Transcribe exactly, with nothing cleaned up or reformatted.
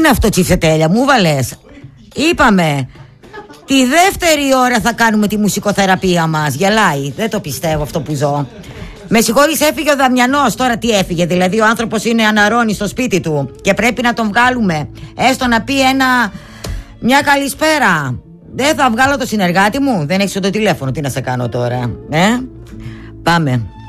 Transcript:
είναι αυτό, τσιφτετέλεια, μου βάλες. Είπαμε, τη δεύτερη ώρα θα κάνουμε τη μουσικοθεραπεία μας. Γελάει, δεν το πιστεύω αυτό που ζω. Με συγχωρείς, έφυγε ο Δαμιανός. Τώρα τι έφυγε, δηλαδή ο άνθρωπος είναι αναρρώνει στο σπίτι του και πρέπει να τον βγάλουμε, έστω να πει ένα, μια καλησπέρα. Δεν θα βγάλω το συνεργάτη μου. Δεν έχεις το τηλέφωνο, τι να σε κάνω τώρα, ε? Πάμε.